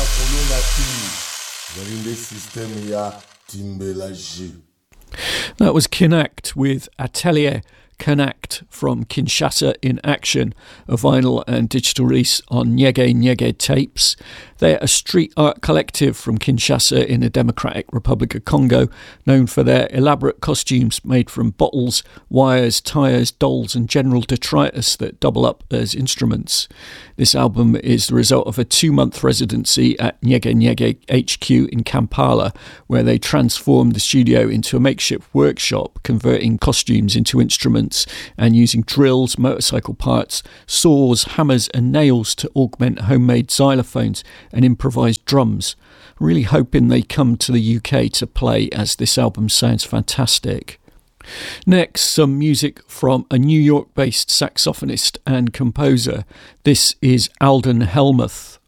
That was Kinact with Atelier Kinact from Kinshasa in Action, a vinyl and digital release on Nyege Nyege tapes. They're a street art collective from Kinshasa in the Democratic Republic of Congo, known for their elaborate costumes made from bottles, wires, tyres, dolls and general detritus that double up as instruments. This album is the result of a 2-month residency at Nyege Nyege HQ in Kampala, where they transformed the studio into a makeshift workshop, converting costumes into instruments and using drills, motorcycle parts, saws, hammers and nails to augment homemade xylophones and improvised drums. Really hoping they come to the UK to play, as this album sounds fantastic. Next, some music from a New York-based saxophonist and composer. This is Alden Helmuth.